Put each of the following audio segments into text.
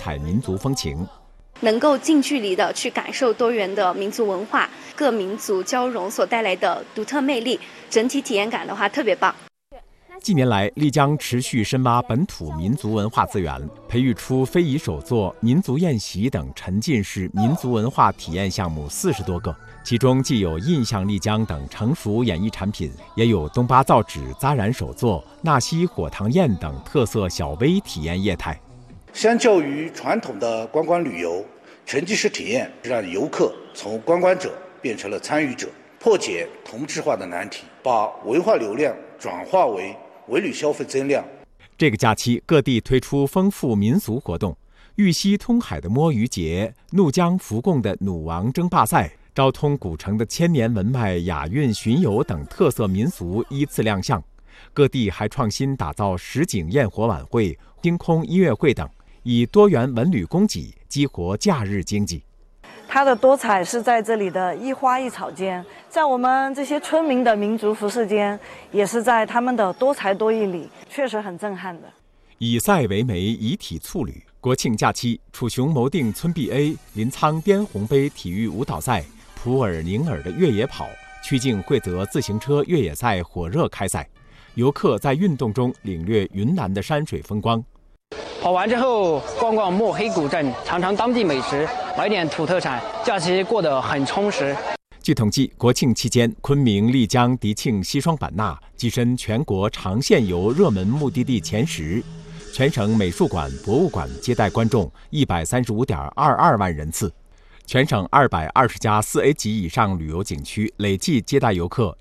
彩民族风情。 能够近距离的去感受多元的民族文化，各民族交融所带来的独特魅力，整体体验感的话特别棒。 近年来，丽江持续深挖本土民族文化资源，培育出非遗手作、民族宴席等沉浸式民族文化体验项目40多个，其中既有印象丽江等成熟演艺产品，也有东巴造纸、扎染手作、纳西火塘宴等特色小微体验业态。 相较于传统的观光旅游，沉浸式体验让游客从观光者变成了参与者，破解同质化的难题，把文化流量转化为文旅消费增量。 这个假期，各地推出丰富民俗活动，玉溪通海的摸鱼节、怒江扶贡的弩王争霸赛、昭通古城的千年文脉雅韵巡游等特色民俗依次亮相。各地还创新打造实景焰火晚会、星空音乐会等，以多元文旅供给激活假日经济。 它的多彩是在这里的一花一草间，在我们这些村民的民族服饰间，也是在他们的多才多艺里，确实很震撼的。 以赛为媒，以体促旅。国庆假期，楚雄谋定村 BA、临沧滇红杯体育舞蹈赛、普洱宁洱的越野跑、曲靖惠泽自行车越野赛火热开赛，游客在运动中领略云南的山水风光。 跑完之后逛逛墨黑古镇，尝尝当地美食，买点土特产，假期过得很充实。 据统计，国庆期间，昆明、丽江、迪庆、西双版纳跻身全国长线游热门目的地前10。全省美术馆、博物馆接待观众135.22万人次。全省220家4A 级以上旅游景区累计接待游客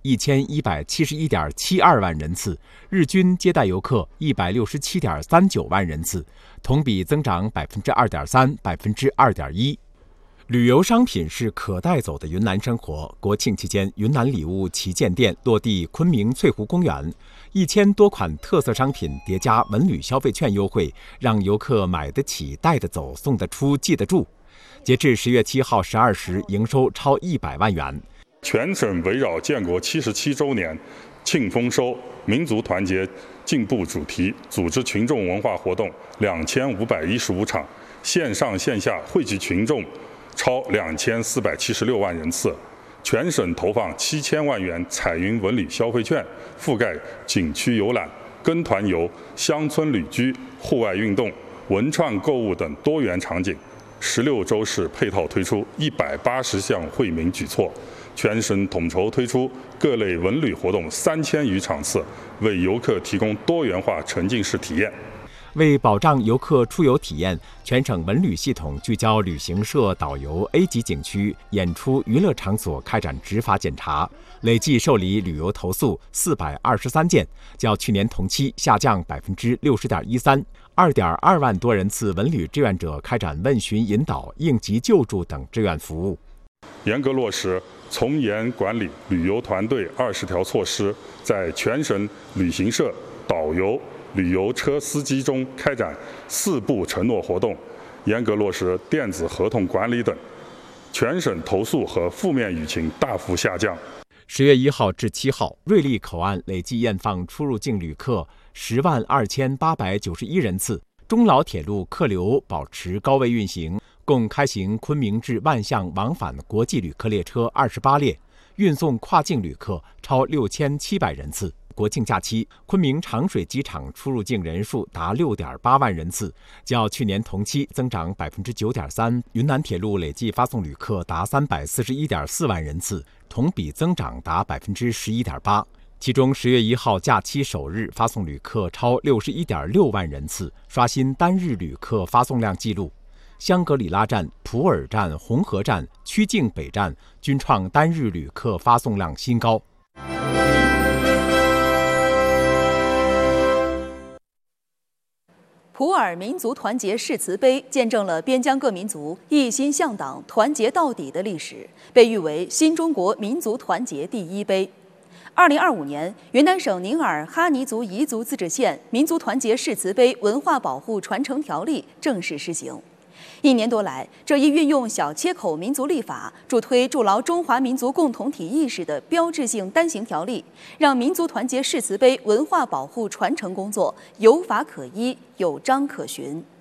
1171.72万人次，日均接待游客167.39万人次，同比增长2.3%、2.1%。旅游商品是可带走的云南生活。国庆期间，云南礼物旗舰店落地昆明翠湖公园，1000多款特色商品叠加文旅消费券优惠，让游客买得起、带得走、送得出、记得住。截至10月7号12时，营收超100万元。 全省围绕建国77周年庆丰收、民族团结进步主题，组织群众文化活动2515场，线上线下汇集群众超2476万人次。全省投放7000万元彩云文旅消费券，覆盖景区游览、跟团游、乡村旅居、户外运动、文创购物等多元场景。16周市配套推出180项惠民举措，全省统筹推出各类文旅活动3000余场次，为游客提供多元化沉浸式体验。 为保障游客出游体验，全省文旅系统聚焦旅行社、导游、A 级景区、演出娱乐场所开展执法检查，累计受理旅游投诉423件，较去年同期下降60.13%。2.2万多人次文旅志愿者开展问询引导、应急救助等志愿服务。 严格落实从严管理旅游团队20条措施，在全省旅行社、导游、旅游车司机中开展4不承诺活动，严格落实电子合同管理等，全省投诉和负面舆情大幅下降。 10月1号至7号，瑞丽口岸累计验放出入境旅客102891人次，中老铁路客流保持高位运行，共开行昆明至万象往返国际旅客列车28列，运送跨境旅客超6700人次。国庆假期，昆明长水机场出入境人数达6.8万人次，较去年同期增长9.3%。云南铁路累计发送旅客达341.4万人次，同比增长达11.8%。其中10月1号假期首日发送旅客超61.6万人次，刷新单日旅客发送量纪录。香格里拉站、普洱站、红河站、曲靖北站均创单日旅客发送量新高。 普洱民族团结誓词碑见证了边疆各民族一心向党、团结到底的历史，被誉为新中国民族团结第一碑。2025年，云南省宁洱哈尼族彝族自治县民族团结誓词碑文化保护传承条例正式施行。1年多来，这一运用小切口民族立法，助推筑牢中华民族共同体意识的标志性单行条例，让民族团结誓词碑文化保护传承工作有法可依、有章可循。